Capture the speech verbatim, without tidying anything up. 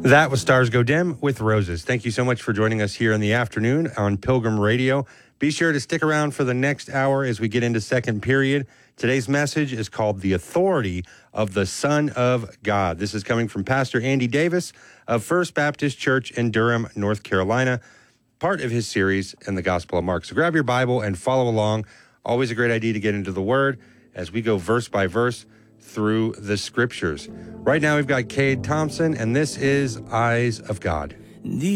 That was Stars Go Dim with Roses. Thank you so much for joining us here in the afternoon on Pilgrim Radio. Be sure to stick around for the next hour as we get into second period. Today's message is called The Authority of the Son of God. This is coming from Pastor Andy Davis of First Baptist Church in Durham, North Carolina, part of his series in the Gospel of Mark. So grab your Bible and follow along. Always a great idea to get into the Word as we go verse by verse through the Scriptures. Right now we've got Cade Thompson, and this is Eyes of God.